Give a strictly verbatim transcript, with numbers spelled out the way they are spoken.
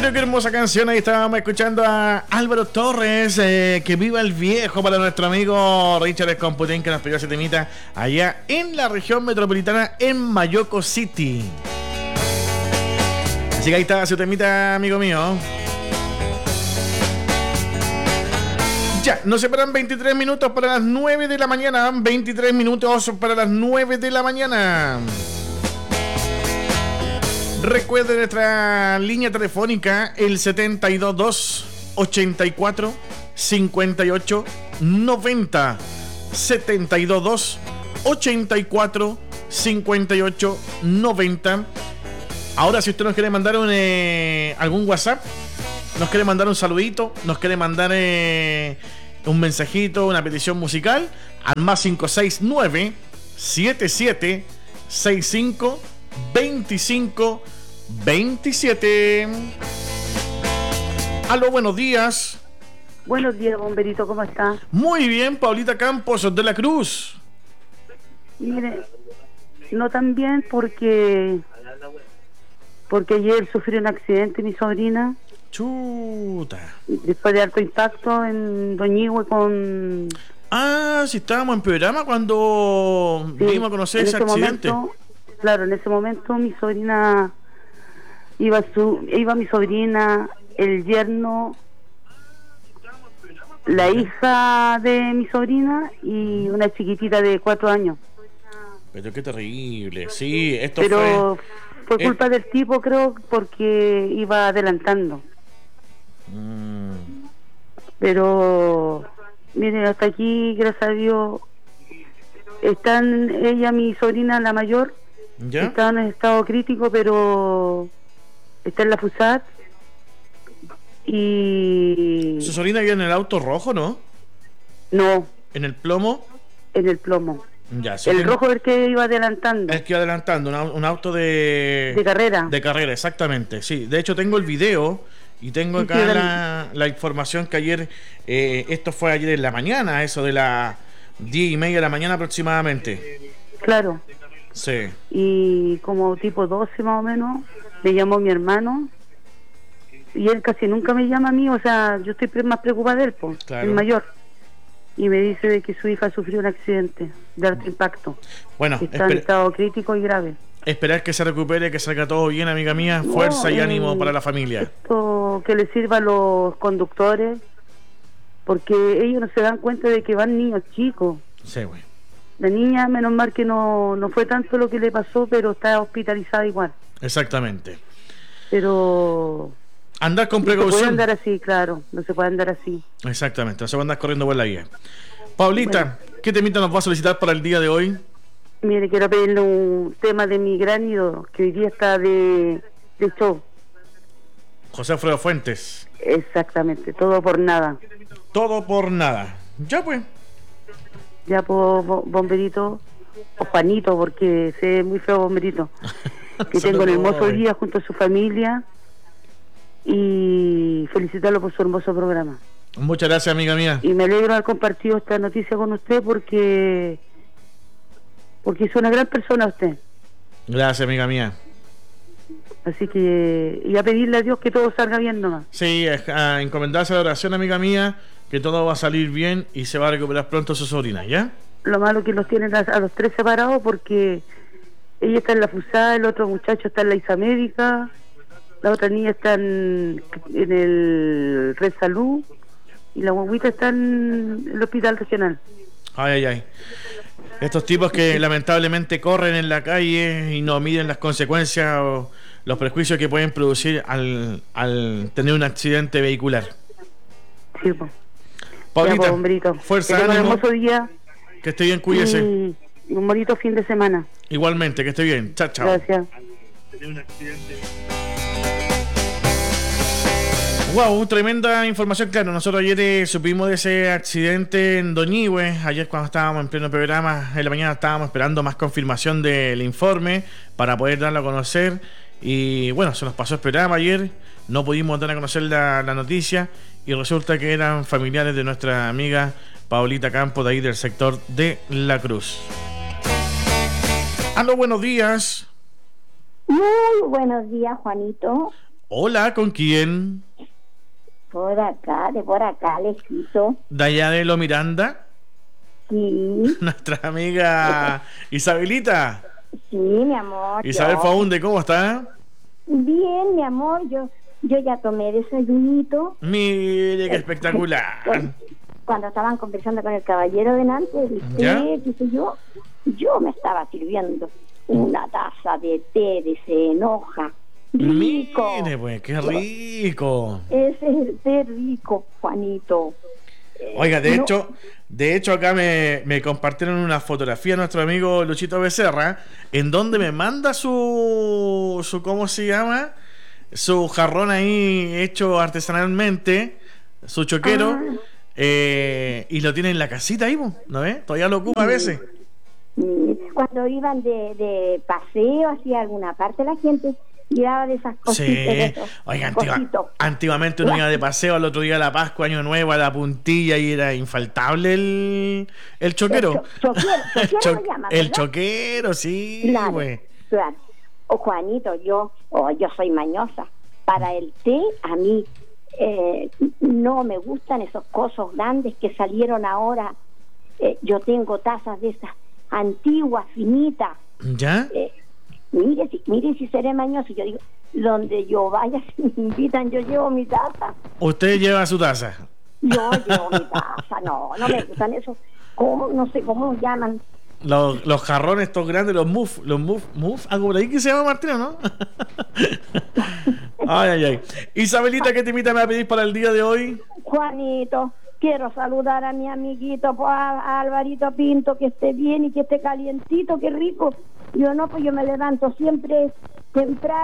Pero qué hermosa canción. Ahí estábamos escuchando a Álvaro Torres, eh, que viva el viejo, para nuestro amigo Richard Escomputín, que nos pidió ese temita allá en la región metropolitana, en Mayoco City. Así que ahí está su temita, amigo mío. Ya, nos separan veintitrés minutos para las nueve de la mañana. veintitrés minutos para las nueve de la mañana. Recuerde nuestra línea telefónica, el setenta y dos, dos, ochenta y cuatro, cincuenta y ocho, noventa. setenta y dos, dos, ochenta y cuatro, cincuenta y ocho, noventa. Ahora, si usted nos quiere mandar un, eh, algún WhatsApp, nos quiere mandar un saludito, nos quiere mandar eh, un mensajito, una petición musical, al más cinco seis nueve, siete siete, seis cinco, veinticinco, veintisiete. Aló, buenos días. Buenos días, bomberito, ¿cómo está? Muy bien, Paulita Campos de la Cruz. Mire, no tan bien porque porque ayer sufrió un accidente mi sobrina. Chuta. Después de alto impacto en Doñihue con... Ah, si estábamos en programa cuando sí, vinimos a conocer ese, ese accidente. Momento, claro, en ese momento mi sobrina iba su iba mi sobrina, el yerno, la hija de mi sobrina y una chiquitita de cuatro años. Pero qué terrible. Sí, esto Pero fue... fue culpa eh... del tipo, creo, porque iba adelantando. Mm. Pero miren, hasta aquí, gracias a Dios, están ella, mi sobrina, la mayor, ¿ya? Está en estado crítico, pero está en la FUSAT. Y... ¿Su sobrina vive en el auto rojo, no? No. ¿En el plomo? En el plomo. Ya, el tiene... rojo es el que iba adelantando. El que iba adelantando, un, un auto de... De carrera. De carrera, exactamente, sí. De hecho, tengo el video y tengo acá sí, la, la información que ayer, eh, esto fue ayer en la mañana, eso de las diez y media de la mañana aproximadamente. Claro. Sí. Y como tipo doce más o menos, me llamó mi hermano y él casi nunca me llama a mí, o sea, yo estoy más preocupada de él, pues, claro. El mayor. Y me dice de que su hija sufrió un accidente de alto impacto. Bueno, está esper... en estado crítico y grave. Esperar que se recupere, que salga todo bien, amiga mía. No, fuerza y eh, ánimo para la familia. Esto que le sirva a los conductores, porque ellos no se dan cuenta de que van niños chicos. Sí, güey. La niña, menos mal que no, no fue tanto lo que le pasó, pero está hospitalizada igual. Exactamente. Pero... andar con precaución. No se puede andar así, claro, no se puede andar así. Exactamente, no se puede andar corriendo por la vía. Paulita, bueno, ¿qué temita nos va a solicitar para el día de hoy? Mire, quiero pedirle un tema de mi gran ídolo, que hoy día está de, de show. José Alfredo Fuentes. Exactamente, todo por nada. Todo por nada. Ya pues. Ya pues, bomberito, o Juanito, porque sé muy feo bomberito. Que tengo un hermoso día junto a su familia. Y felicitarlo por su hermoso programa. Muchas gracias, amiga mía. Y me alegro de haber compartido esta noticia con usted porque porque es una gran persona usted. Gracias, amiga mía. Así que, y a pedirle a Dios que todo salga bien nomás. Sí, a encomendarse a la oración, amiga mía, que todo va a salir bien y se va a recuperar pronto su sobrina, ¿ya? Lo malo que los tienen a, a los tres separados porque ella está en la FUSA, el otro muchacho está en la ISA Médica, la otra niña está en, en el Red Salud y la guaguita está en el hospital regional. Ay, ay, ay. Estos tipos que lamentablemente corren en la calle y no miden las consecuencias o los prejuicios que pueden producir al, al tener un accidente vehicular. Sí, pues. Paulita, ya, fuerza, que ánimo. Un hermoso día. Que esté bien, cuídese. Y un bonito fin de semana. Igualmente, que esté bien. Chao, chao. Gracias. Wow, tremenda información. Claro, nosotros ayer eh, supimos de ese accidente en Doñihue. Ayer cuando estábamos en pleno programa, en la mañana estábamos esperando más confirmación del informe para poder darlo a conocer. Y bueno, se nos pasó el programa ayer. No pudimos dar a conocer la, la noticia. Y resulta que eran familiares de nuestra amiga Paulita Campos, de ahí del sector de La Cruz. Aló, buenos días. Muy buenos días, Juanito. Hola, ¿con quién? Por acá, de por acá, lejito. Dayadelo Miranda, Sí, nuestra amiga Isabelita. sí, mi amor. Isabel yo- Faunde, ¿cómo está? Bien, mi amor, yo yo ya tomé desayunito. Mire, qué espectacular. Cuando estaban conversando con el caballero delante, el ¿Ya? té, qué sé yo, yo me estaba sirviendo una taza de té de enoja. Rico. Mire, pues, qué rico. Ese es el té rico, Juanito. Eh, Oiga, de no- hecho, de hecho acá me, me compartieron una fotografía nuestro amigo Luchito Becerra, en donde me manda su, su ¿cómo se llama? Su jarrón ahí hecho artesanalmente, su choquero, Ah. eh, y lo tiene en la casita ahí, po, ¿no ves? Todavía lo ocupa a veces. Mm, Cuando iban de, de paseo hacia alguna parte, la gente llevaba de esas cositas. Sí, de esos oiga, antigua- cositos. antiguamente uno iba de paseo, al otro día a la Pascua, Año Nuevo, a la Puntilla, y era infaltable el, el choquero. El cho- choquero, El, choquero cho- lo llaman, el ¿verdad? choquero, sí, Claro, güey. claro. O Juanito, yo, o yo soy mañosa. Para el té, a mí eh, no me gustan esos cosos grandes que salieron ahora. Eh, yo tengo tazas de esas antiguas, finitas. ¿Ya? Eh, mire, si, mire si seré mañoso. Yo digo, donde yo vaya, si me invitan, yo llevo mi taza. Usted lleva su taza. Yo llevo mi taza. No, no me gustan esos. ¿Cómo? No sé cómo llaman. Los, los jarrones estos grandes, los muff, los muff, muff, algo por ahí que se llama Martina, ¿no? Ay, ay, ay. Isabelita, ¿qué temita me va a pedir para el día de hoy? Juanito, quiero saludar a mi amiguito, pues, a, a Alvarito Pinto, que esté bien y que esté calientito, qué rico. Yo no, pues yo me levanto siempre temprano.